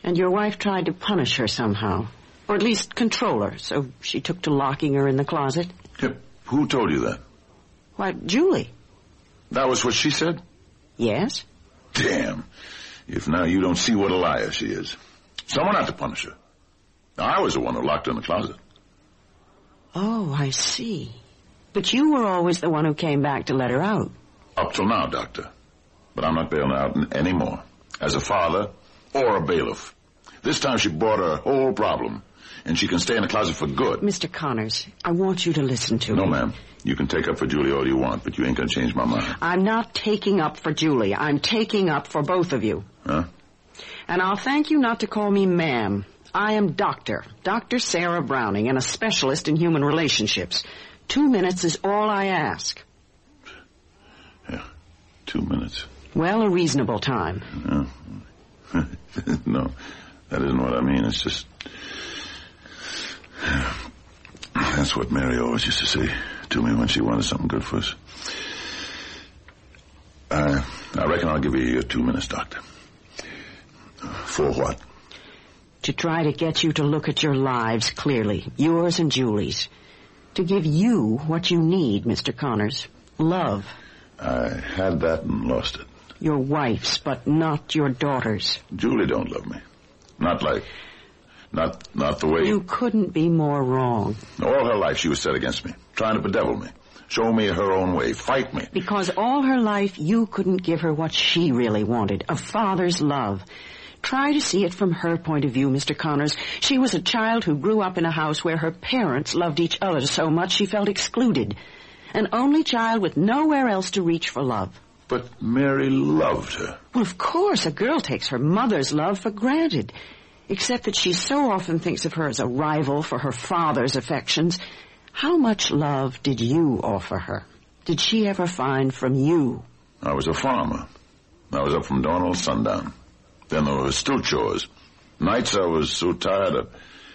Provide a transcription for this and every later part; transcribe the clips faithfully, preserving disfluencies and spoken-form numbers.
And your wife tried to punish her somehow. Or at least control her, so she took to locking her in the closet. Yep. Who told you that? Why, Julie. That was what she said? Yes. Damn. If now you don't see what a liar she is. Someone had to punish her. I was the one who locked her in the closet. Oh, I see. But you were always the one who came back to let her out. Up till now, Doctor. But I'm not bailing her out anymore. As a father or a bailiff. This time she brought her whole problem. And she can stay in the closet for good. Mister Connors, I want you to listen to no, me. No, ma'am. You can take up for Julie all you want, but you ain't gonna change my mind. I'm not taking up for Julie. I'm taking up for both of you. Huh? And I'll thank you not to call me ma'am. I am Doctor, Doctor Sarah Browning, and a specialist in human relationships. Two minutes is all I ask. Yeah, two minutes. Well, a reasonable time. Yeah. No, that isn't what I mean. It's just... That's what Mary always used to say to me when she wanted something good for us. I, I reckon I'll give you your two minutes, Doctor. For what? To try to get you to look at your lives clearly, yours and Julie's. To give you what you need, Mister Connors. Love. I had that and lost it. Your wife's, but not your daughter's. Julie don't love me. Not like... Not not the way... You couldn't be more wrong. All her life she was set against me, trying to bedevil me, show me her own way, fight me. Because all her life you couldn't give her what she really wanted, a father's love. Try to see it from her point of view, Mister Connors. She was a child who grew up in a house where her parents loved each other so much she felt excluded. An only child with nowhere else to reach for love. But Mary loved her. Well, of course, a girl takes her mother's love for granted. Except that she so often thinks of her as a rival for her father's affections. How much love did you offer her? Did she ever find from you? I was a farmer. I was up from dawn till sundown. Then there were still chores. Nights I was so tired of...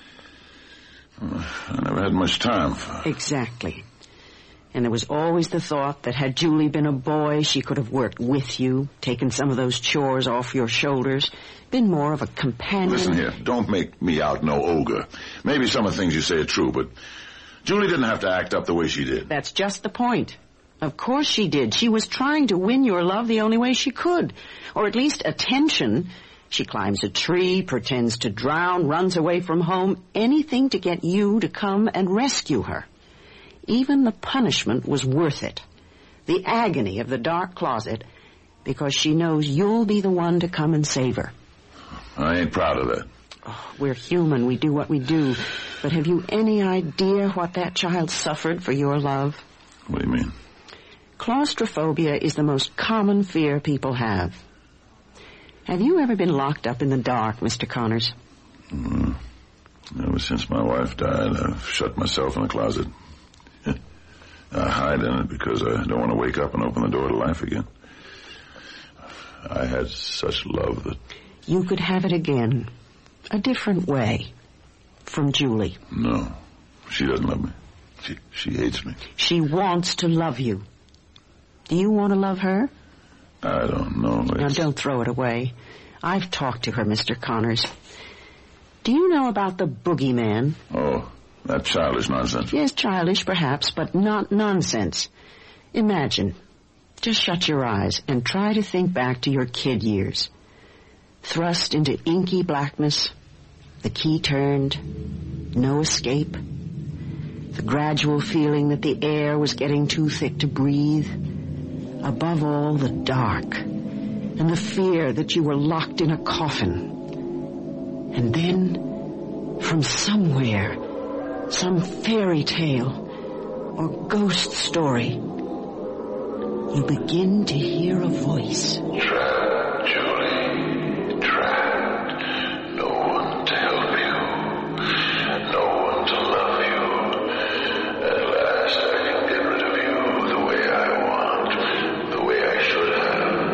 I never had much time for... Exactly. And there was always the thought that had Julie been a boy, she could have worked with you, taken some of those chores off your shoulders, been more of a companion. Listen here, don't make me out no ogre. Maybe some of the things you say are true, but Julie didn't have to act up the way she did. That's just the point. Of course she did. She was trying to win your love the only way she could. Or at least attention. She climbs a tree, pretends to drown, runs away from home, anything to get you to come and rescue her. Even the punishment was worth it. The agony of the dark closet, because she knows you'll be the one to come and save her. I ain't proud of that. Oh, we're human. We do what we do. But have you any idea what that child suffered for your love? What do you mean? Claustrophobia is the most common fear people have. Have you ever been locked up in the dark, Mister Connors? Mm. Ever since my wife died, I've shut myself in a closet. I hide in it because I don't want to wake up and open the door to life again. I had such love that... You could have it again. A different way. From Julie. No. She doesn't love me. She, she hates me. She wants to love you. Do you want to love her? I don't know. Now, don't throw it away. I've talked to her, Mister Connors. Do you know about the boogeyman? Oh, that childish nonsense. Yes, childish, perhaps, but not nonsense. Imagine. Just shut your eyes and try to think back to your kid years. Thrust into inky blackness, the key turned, no escape. The gradual feeling that the air was getting too thick to breathe. Above all, the dark, and the fear that you were locked in a coffin. And then, from somewhere, some fairy tale or ghost story, you begin to hear a voice.